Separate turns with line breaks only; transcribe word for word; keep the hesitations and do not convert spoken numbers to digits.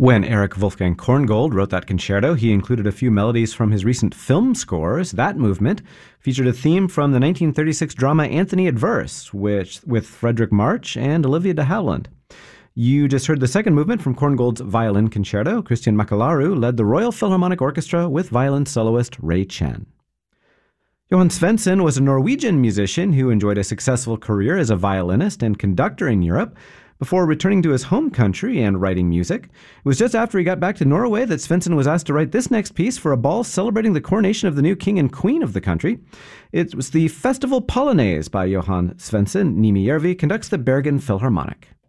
When Erich Wolfgang Korngold wrote that concerto, he included a few melodies from his recent film scores. That movement featured a theme from the nineteen thirty-six drama Anthony Adverse, which, with Frederick March and Olivia de Havilland. You just heard the second movement from Korngold's violin concerto. Christian Makelaru led the Royal Philharmonic Orchestra with violin soloist Ray Chen. Johan Svensson was a Norwegian musician who enjoyed a successful career as a violinist and conductor in Europe before returning to his home country and writing music. It was just after he got back to Norway that Svensson was asked to write this next piece for a ball celebrating the coronation of the new king and queen of the country. It was the Festival Polonaise by Johan Svensson. Nimi Järvi conducts the Bergen Philharmonic.